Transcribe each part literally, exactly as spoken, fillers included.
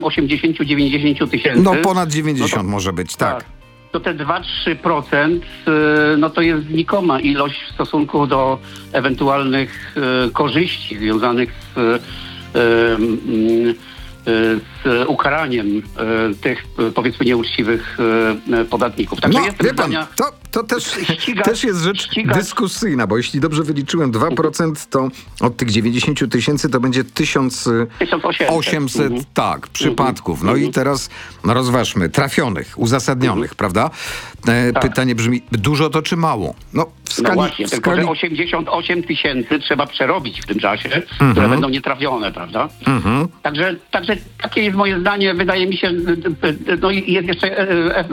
osiemdziesiąt do dziewięćdziesięciu tysięcy. No ponad dziewięćdziesiąt no to, może być, tak. tak. To te dwa do trzech procent no to jest znikoma ilość w stosunku do ewentualnych y, korzyści związanych z, y, y, z ukaraniem y, tych y, powiedzmy nieuczciwych y, podatników. Także no, jestem wie pan, zdania, to, to też, ściga, też jest rzecz ściga. dyskusyjna, bo jeśli dobrze wyliczyłem dwa procent, to od tych dziewięćdziesięciu tysięcy to będzie tysiąc osiemset mhm. tak, przypadków. No mhm. i teraz rozważmy, trafionych, uzasadnionych, mhm. prawda? E, tak. Pytanie brzmi, dużo to czy mało? No, w skali, no właśnie, w tylko skali... że osiemdziesiąt osiem tysięcy trzeba przerobić w tym czasie, mhm. które będą nietrafione, prawda? Mhm. Także, także takie jest moje zdanie. Wydaje mi się, no jest jeszcze,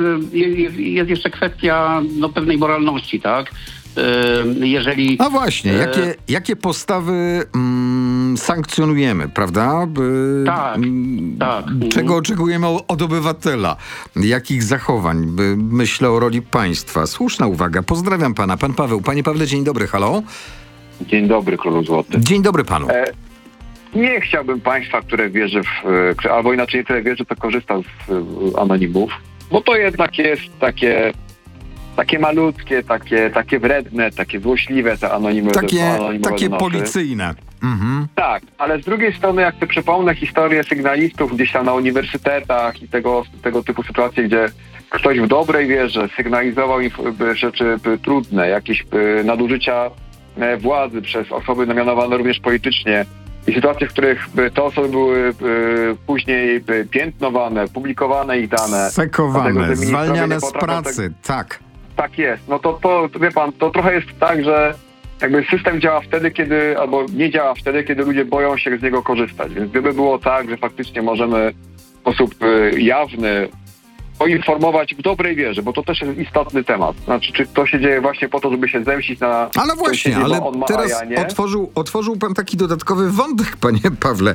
jest jeszcze kwestia no, pewnej moralności, tak? Jeżeli... No właśnie, jakie, jakie postawy mm, sankcjonujemy, prawda? Tak, tak. Czego oczekujemy od obywatela? Jakich zachowań? Myślę o roli państwa. Słuszna uwaga. Pozdrawiam pana. Pan Paweł. Panie Pawle, dzień dobry. Halo? Dzień dobry, Królu Złoty. Dzień dobry panu. E, nie chciałbym państwa, które wierzy w, albo inaczej, które wierzy, to korzysta z anonimów, bo to jednak jest takie... Takie malutkie, takie, takie wredne, takie złośliwe te anonimy. Takie, anonimowe takie policyjne. Mhm. Tak, ale z drugiej strony jak sobie przypomnę historię sygnalistów gdzieś tam na uniwersytetach i tego, tego typu sytuacje, gdzie ktoś w dobrej wierze sygnalizował rzeczy trudne, jakieś nadużycia władzy przez osoby namianowane również politycznie i sytuacje, w których te osoby były później piętnowane, publikowane ich dane. Sekowane, zwalniane z pracy, tego... tak. Tak jest. No to, to, wie pan, to trochę jest tak, że jakby system działa wtedy, kiedy, albo nie działa wtedy, kiedy ludzie boją się z niego korzystać. Więc gdyby było tak, że faktycznie możemy w sposób jawny poinformować w dobrej wierze, bo to też jest istotny temat. Znaczy, czy to się dzieje właśnie po to, żeby się zemścić na... Ale właśnie, siedzi, ale on ma, teraz ja nie? otworzył, otworzył pan taki dodatkowy wątek, panie Pawle,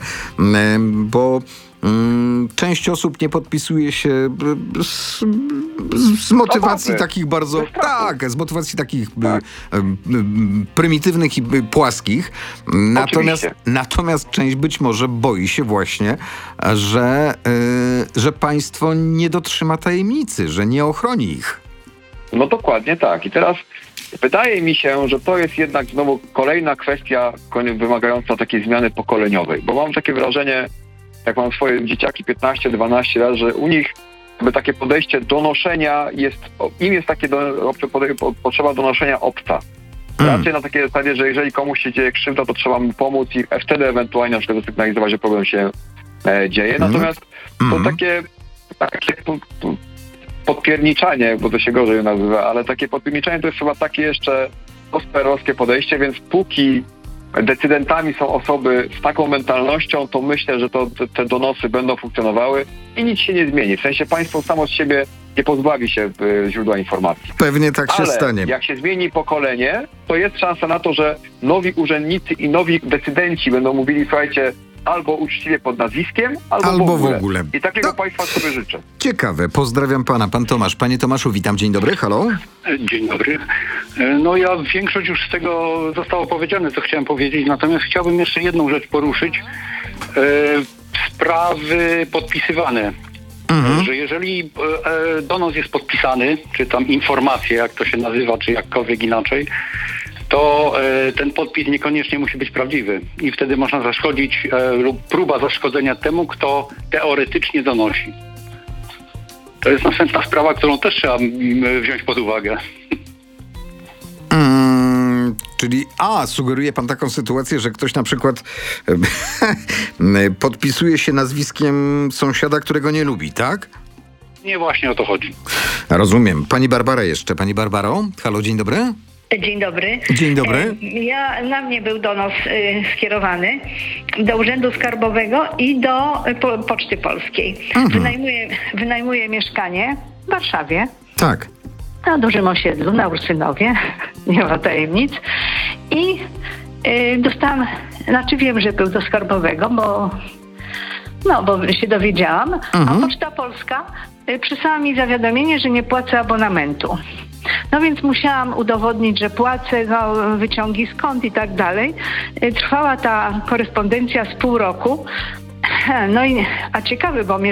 bo mm, część osób nie podpisuje się z, z motywacji Zabawy. takich bardzo... Tak, z motywacji takich tak. prymitywnych i płaskich. Natomiast, natomiast część być może boi się właśnie, że, y, że państwo nie dotrzyma tajemnicy, że nie ochroni ich. No dokładnie tak. I teraz wydaje mi się, że to jest jednak znowu kolejna kwestia wymagająca takiej zmiany pokoleniowej, bo mam takie wrażenie, jak mam swoje dzieciaki piętnaście dwanaście lat, że u nich jakby takie podejście donoszenia jest, im jest takie do, potrzeba donoszenia obca. Mm. Raczej na takiej zasadzie, że jeżeli komuś się dzieje krzywda, to trzeba mu pomóc i wtedy ewentualnie na przykład zasygnalizować, że problem się e, dzieje. Mm. Natomiast mm. to takie, takie podpierniczanie, bo to się gorzej nazywa, ale takie podpierniczanie to jest chyba takie jeszcze osperowskie podejście, więc póki decydentami są osoby z taką mentalnością, to myślę, że to, te, te donosy będą funkcjonowały i nic się nie zmieni. W sensie państwo samo z siebie nie pozbawi się y, źródła informacji. Pewnie tak się Ale stanie. Jak się zmieni pokolenie, to jest szansa na to, że nowi urzędnicy i nowi decydenci będą mówili, słuchajcie, albo uczciwie pod nazwiskiem, albo, albo w, ogóle. w ogóle. I takiego to... państwa sobie życzę. Ciekawe. Pozdrawiam pana. Pan Tomasz. Panie Tomaszu, witam. Dzień dobry. Halo. Dzień dobry. No ja większość już z tego zostało powiedziane, co chciałem powiedzieć, natomiast chciałbym jeszcze jedną rzecz poruszyć. E, sprawy podpisywane. Mhm. Że jeżeli e, donos jest podpisany, czy tam informacja, jak to się nazywa, czy jakkolwiek inaczej, to e, ten podpis niekoniecznie musi być prawdziwy. I wtedy można zaszkodzić e, lub próba zaszkodzenia temu, kto teoretycznie donosi. To jest następna sprawa, którą też trzeba m, wziąć pod uwagę. Mm, czyli, a, sugeruje pan taką sytuację, że ktoś na przykład podpisuje się nazwiskiem sąsiada, którego nie lubi, tak? Nie, właśnie o to chodzi. Rozumiem. Pani Barbara jeszcze. Pani Barbaro, halo, dzień dobry. Dzień dobry. Dzień dobry. Ja, na mnie był donos y, skierowany do Urzędu Skarbowego i do y, po, Poczty Polskiej. Mhm. Wynajmuję, wynajmuję mieszkanie w Warszawie. Tak. Na dużym osiedlu, na Ursynowie. Nie ma tajemnic. I y, dostałam, znaczy wiem, że był do Skarbowego, bo no, bo się dowiedziałam. Mhm. A Poczta Polska y, przysłała mi zawiadomienie, że nie płacę abonamentu. No więc musiałam udowodnić, że płacę, no, wyciągi skąd i tak dalej. Trwała ta korespondencja z pół roku No i, a ciekawy, bo